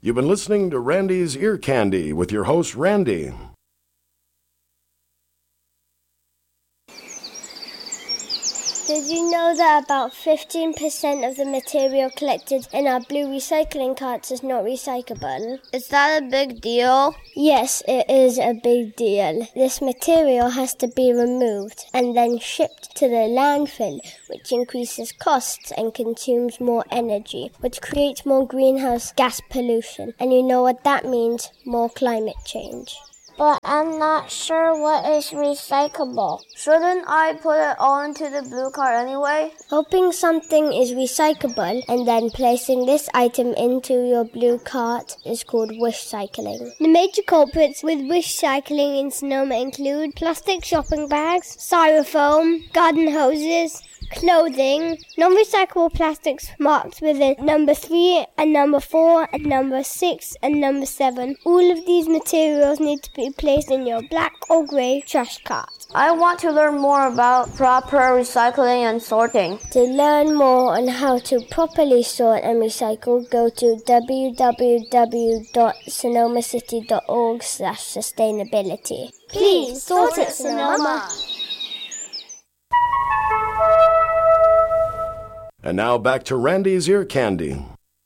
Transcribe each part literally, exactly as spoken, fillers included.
You've been listening to Randy's Ear Candy with your host, Randy. Did you know that about fifteen percent of the material collected in our blue recycling carts is not recyclable? Is that a big deal? Yes, it is a big deal. This material has to be removed and then shipped to the landfill, which increases costs and consumes more energy, which creates more greenhouse gas pollution. And you know what that means? More climate change. But I'm not sure what is recyclable. Shouldn't I put it all into the blue cart anyway? Hoping something is recyclable and then placing this item into your blue cart is called wish cycling. The major culprits with wish cycling in Sonoma include plastic shopping bags, styrofoam, garden hoses, clothing, non-recyclable plastics marked with a number three and number four and number six and number seven. All of these materials need to be placed in your black or grey trash cart. I want to learn more about proper recycling and sorting. To learn more on how to properly sort and recycle, go to w w w dot sonoma city dot org slash sustainability. Please sort it, Sonoma. And now back to Randy's Ear Candy.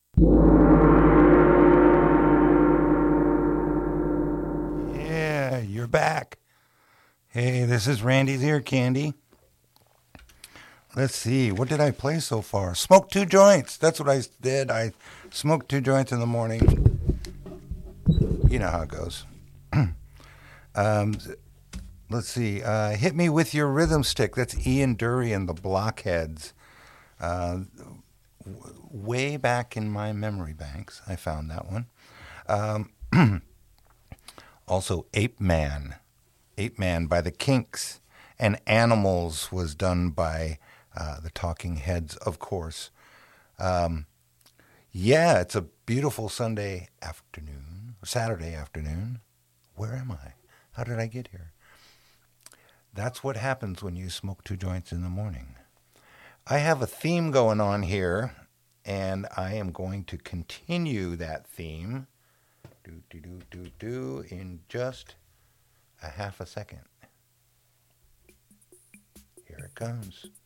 Yeah, you're back. Hey, this is Randy's Ear Candy. Let's see, what did I play so far? Smoked two joints. That's what I did. I smoked two joints in the morning. You know how it goes. um, let's see. Uh, Hit Me With Your Rhythm Stick. That's Ian Dury and the Blockheads. Uh, w- way back in my memory banks, I found that one. Um, also, Ape Man. Ape Man by the Kinks. And Animals was done by uh, the Talking Heads, of course. Um, yeah, it's a beautiful Sunday afternoon, Saturday afternoon. Where am I? How did I get here? That's what happens when you smoke two joints in the morning. I have a theme going on here, and I am going to continue that theme do, do, do, do, do, in just a half a second. Here it comes.